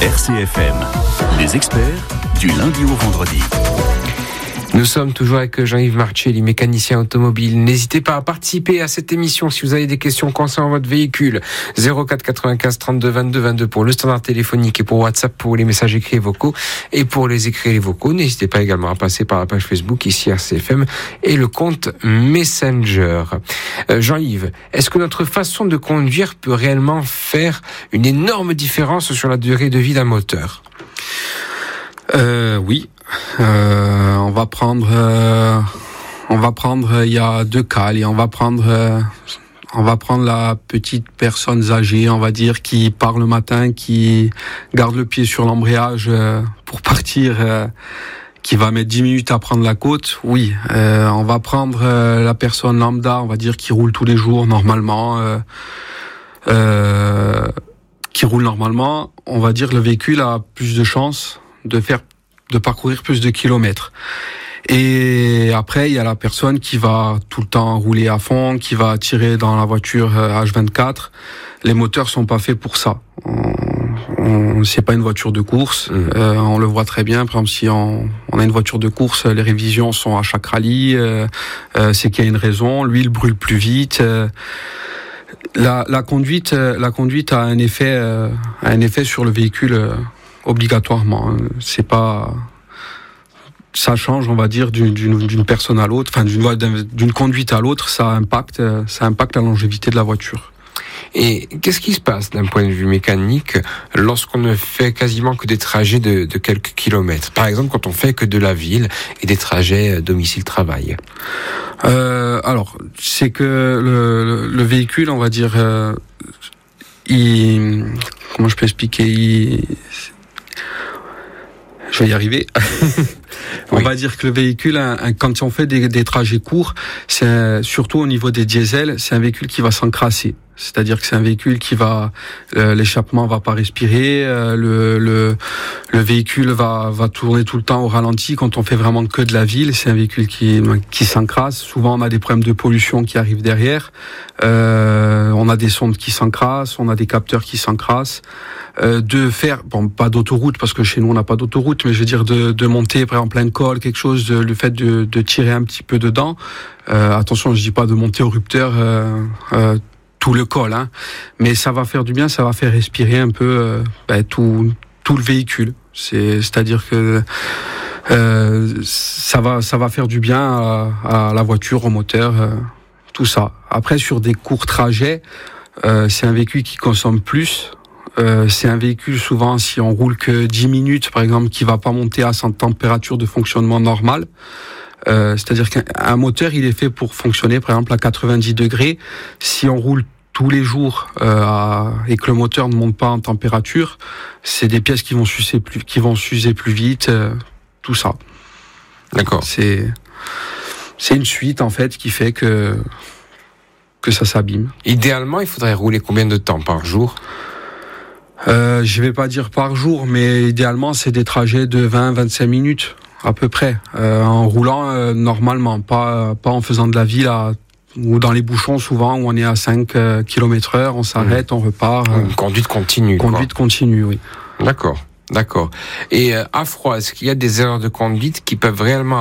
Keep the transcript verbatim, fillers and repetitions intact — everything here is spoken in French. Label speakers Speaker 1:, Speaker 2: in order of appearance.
Speaker 1: R C F M, les experts du lundi au vendredi.
Speaker 2: Nous sommes toujours avec Jean-Yves Marcelli, mécanicien automobile. N'hésitez pas à participer à cette émission si vous avez des questions concernant votre véhicule. zéro quatre quatre-vingt-quinze trente-deux vingt-deux vingt-deux pour le standard téléphonique et pour WhatsApp pour les messages écrits et vocaux. Et pour les écrits et les vocaux, n'hésitez pas également à passer par la page Facebook ici R C F M et le compte Messenger. Euh, Jean-Yves, est-ce que notre façon de conduire peut réellement faire une énorme différence sur la durée de vie d'un moteur ?
Speaker 3: Euh, oui. Euh, on va prendre, euh, on va prendre, il y a deux cas. Et on va prendre, euh, on va prendre la petite personne âgée, on va dire, qui part le matin, qui garde le pied sur l'embrayage euh, pour partir, euh, qui va mettre dix minutes à prendre la côte. Oui, euh, on va prendre euh, la personne lambda, on va dire, qui roule tous les jours normalement, euh, euh, qui roule normalement. On va dire le véhicule a plus de chances de faire de parcourir plus de kilomètres. Et après, il y a la personne qui va tout le temps rouler à fond, qui va tirer dans la voiture H vingt-quatre. Les moteurs sont pas faits pour ça. On, on, c'est pas une voiture de course. Mmh. Euh, on le voit très bien. Par exemple, si on, on a une voiture de course, les révisions sont à chaque rallye. Euh, euh, c'est qu'il y a une raison. L'huile brûle plus vite. Euh, la, la conduite, la conduite a un effet, euh, a un effet sur le véhicule. Euh, obligatoirement, c'est pas, ça change, on va dire, d'une, d'une, d'une personne à l'autre, enfin d'une, d'une conduite à l'autre, ça impacte, ça impacte la longévité de la voiture.
Speaker 2: Et qu'est-ce qui se passe d'un point de vue mécanique lorsqu'on ne fait quasiment que des trajets de, de quelques kilomètres ? Par exemple, quand on fait que de la ville et des trajets domicile-travail.
Speaker 3: Euh, alors, c'est que le, le, le véhicule, on va dire, euh, il, comment je peux expliquer, il, je vais y arriver. On oui. va dire que le véhicule, un, un, quand on fait des, des trajets courts, c'est un, surtout au niveau des diesels, c'est un véhicule qui va s'encrasser. C'est-à-dire que c'est un véhicule qui va, euh, l'échappement va pas respirer, euh, le, le, le véhicule va, va tourner tout le temps au ralenti. Quand on fait vraiment que de la ville, c'est un véhicule qui, qui s'encrasse. Souvent, on a des problèmes de pollution qui arrivent derrière. Euh, on a des sondes qui s'encrassent, on a des capteurs qui s'encrassent. Euh, de faire, bon, pas d'autoroute parce que chez nous on n'a pas d'autoroute, mais je veux dire de, de monter par exemple un col, quelque chose, de, le fait de, de tirer un petit peu dedans. Euh, attention, je dis pas de monter au rupteur euh, euh, tout le col, hein, mais ça va faire du bien, ça va faire respirer un peu euh, ben, tout tout le véhicule. C'est, c'est-à-dire que euh, ça va ça va faire du bien à, à la voiture, au moteur, euh, tout ça. Après, sur des courts trajets, euh, c'est un véhicule qui consomme plus. Euh, c'est un véhicule, souvent, si on roule que dix minutes, par exemple, qui va pas monter à sa température de fonctionnement normale. Euh, c'est-à-dire qu'un moteur, il est fait pour fonctionner, par exemple, à quatre-vingt-dix degrés. Si on roule tous les jours euh, à, et que le moteur ne monte pas en température, c'est des pièces qui vont s'user plus, qui vont s'user plus vite, euh, tout ça.
Speaker 2: D'accord.
Speaker 3: C'est, c'est une suite, en fait, qui fait que, que ça s'abîme.
Speaker 2: Idéalement, il faudrait rouler combien de temps par jour ?
Speaker 3: Euh, je vais pas dire par jour, mais idéalement, c'est des trajets de vingt à vingt-cinq minutes, à peu près, euh, en roulant euh, normalement, pas, pas en faisant de la ville à, ou dans les bouchons, souvent, où on est à cinq kilomètres heure, on s'arrête, mmh. on repart.
Speaker 2: Une euh, conduite continue.
Speaker 3: Conduite
Speaker 2: quoi.
Speaker 3: continue, oui.
Speaker 2: D'accord, d'accord. Et euh, à froid, est-ce qu'il y a des erreurs de conduite qui peuvent réellement